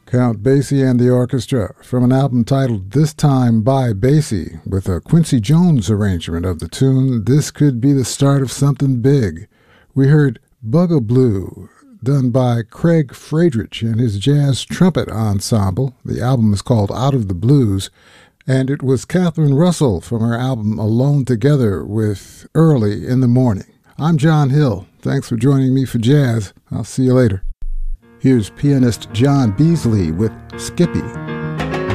Count Basie and the Orchestra, from an album titled This Time by Basie, with a Quincy Jones arrangement of the tune This Could Be the Start of Something Big. We heard Bugaboo, done by Craig Friedrich and his jazz trumpet ensemble. The album is called Out of the Blues, and it was Catherine Russell from her album Alone Together with Early in the Morning. I'm John Hill. Thanks for joining me for jazz. I'll see you later. Here's pianist John Beasley with Skippy.